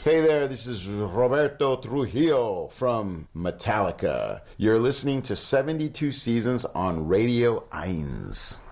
Hey there, this is Roberto Trujillo from Metallica. You're listening to 72 Seasons on Radio 1.